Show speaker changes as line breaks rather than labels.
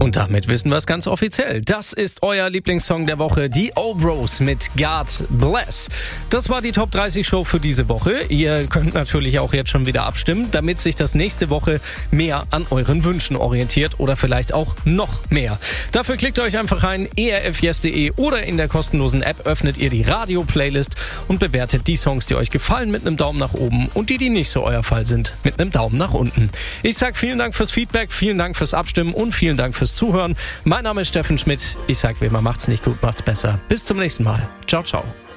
Und damit wissen wir es ganz offiziell. Das ist euer Lieblingssong der Woche, die O-Bros mit God Bless. Das war die Top 30 Show für diese Woche. Ihr könnt natürlich auch jetzt schon wieder abstimmen, damit sich das nächste Woche mehr an euren Wünschen orientiert oder vielleicht auch noch mehr. Dafür klickt euch einfach rein, erfyes.de oder in der kostenlosen App öffnet ihr die Radio-Playlist und bewertet die Songs, die euch gefallen, mit einem Daumen nach oben und die nicht so euer Fall sind, mit einem Daumen nach unten. Ich sag vielen Dank fürs Feedback, vielen Dank fürs Abstimmen und vielen Dank fürs Zuhören. Mein Name ist Steffen Schmidt. Ich sag wie immer, macht's nicht gut, macht's besser. Bis zum nächsten Mal. Ciao, ciao.